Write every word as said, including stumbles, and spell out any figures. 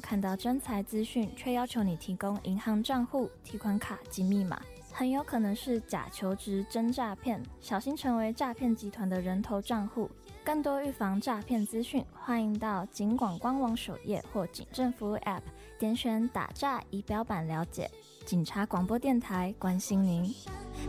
看到真财资讯，却要求你提供银行账户、提款卡及密码，很有可能是假求职真诈骗，小心成为诈骗集团的人头账户。更多预防诈骗资讯，欢迎到警广官网首页或警政服务 App 点选打诈仪表板了解。警察广播电台关心您。